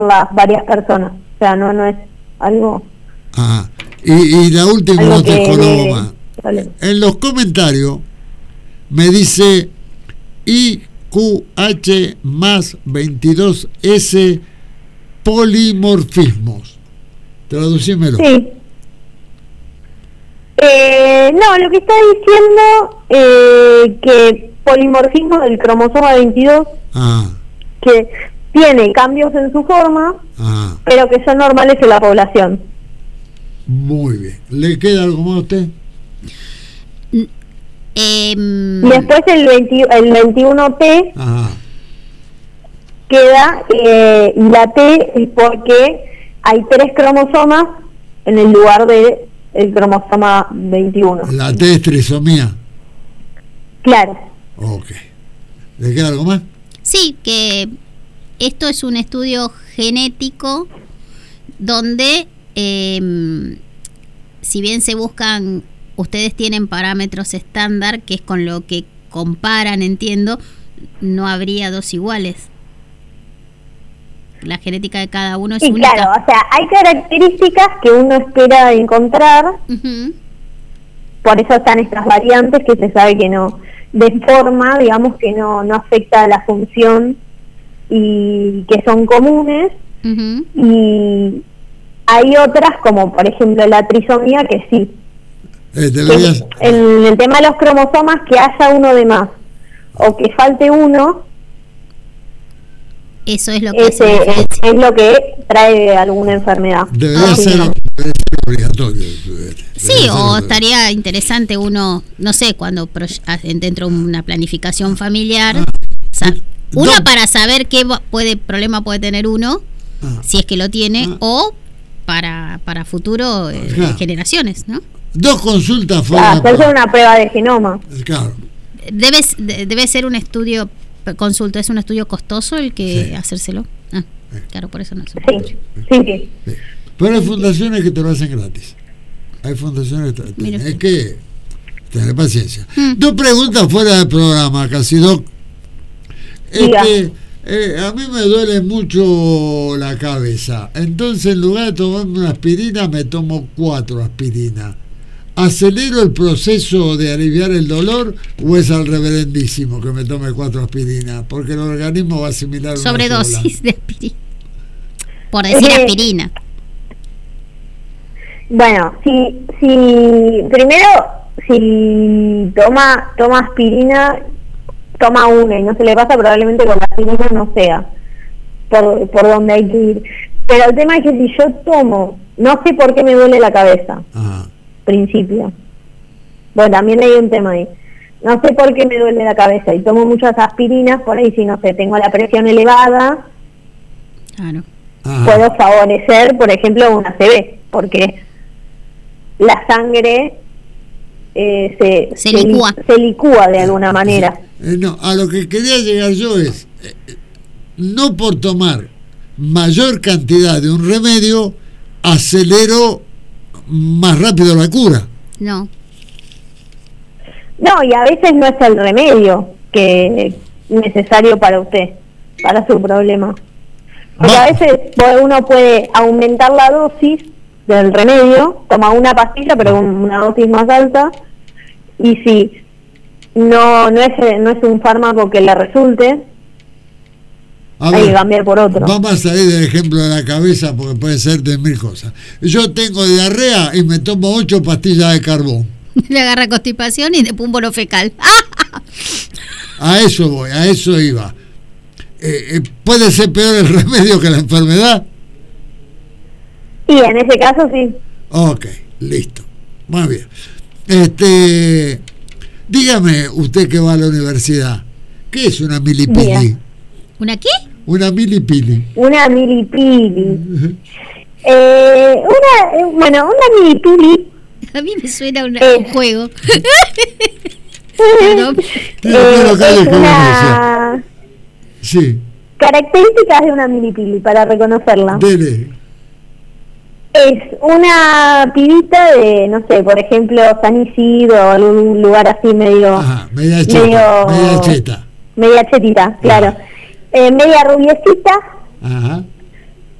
varias personas. O sea, no es algo... Ah, y la última, no te coloco más. Vale. En los comentarios me dice IQH más 22S polimorfismos. Traducímelo. Sí. No, lo que está diciendo que polimorfismo del cromosoma 22, que tiene cambios en su forma, pero que son normales en la población. Muy bien. ¿Le queda algo más a usted? Y después el 21T queda, y la T es porque hay 3 cromosomas en el lugar de el cromosoma 21. La T es trisomía. Claro. Ok. ¿Le queda algo más? Sí, que esto es un estudio genético donde, si bien se buscan, ustedes tienen parámetros estándar, que es con lo que comparan, entiendo, no habría 2 iguales. La genética de cada uno es única. Claro, o sea, hay características que uno espera encontrar, por eso están estas variantes que se sabe que no, de forma, digamos, que no afecta a la función y que son comunes, y hay otras como por ejemplo la trisomía que sí. En el tema de los cromosomas, que haya uno de más o que falte uno, eso es lo que es lo que trae alguna enfermedad. Debería ser obligatorio. Sí, o estaría interesante uno, no sé, cuando dentro de una planificación familiar, para saber qué problema puede tener uno, si es que lo tiene, o para futuro generaciones, ¿no? 2 consultas fuera. Hacerse una prueba de genoma. Claro. Debe ser un estudio. Consulta, ¿es un estudio costoso el que hacérselo? Claro, por eso no es. Sí. Pero hay fundaciones que te lo hacen gratis. Hay fundaciones que hay que tener paciencia. 2 preguntas fuera del programa, Casidoc. A mí me duele mucho la cabeza. Entonces, en lugar de tomarme una aspirina, me tomo 4 aspirinas. ¿Acelero el proceso de aliviar el dolor o es al reverendísimo que me tome 4 aspirinas? Porque el organismo va a asimilar una sobredosis de aspirina. Por decir aspirina. Bueno, si toma aspirina, toma una y no se le pasa, probablemente con la aspirina no sea por donde hay que ir. Pero el tema es que si yo tomo, no sé por qué me duele la cabeza. Principio. Bueno, también hay un tema ahí. No sé por qué me duele la cabeza y tomo muchas aspirinas, por ahí si no sé, tengo la presión elevada, puedo favorecer, por ejemplo, un ACV, porque la sangre se licúa de alguna manera. No, a lo que quería llegar yo es, no por tomar mayor cantidad de un remedio, acelero más rápido la cura. No, y a veces no es el remedio que necesario para usted, para su problema. Porque a veces uno puede aumentar la dosis del remedio, toma una pastilla pero con una dosis más alta, y si no es un fármaco que le resulte, hay que cambiar por otro. Vamos a salir del ejemplo de la cabeza porque puede ser de 1000 cosas. Yo tengo diarrea y me tomo 8 pastillas de carbón. Le agarra constipación y después un bono fecal. A eso iba. ¿Puede ser peor el remedio que la enfermedad? Sí, en ese caso sí. Ok, listo. Muy bien. Dígame, usted que va a la universidad, ¿qué es una milipili? Bien. ¿Una qué? Una milipili. Una milipili. Una milipili. A mí me suena un juego. Sí. Características de una milipili para reconocerla. Dele. Es una pibita de, no sé, por ejemplo, San Isidro o algún lugar así medio... media cheta. Media chetita, claro. Media rubiecita. Ajá.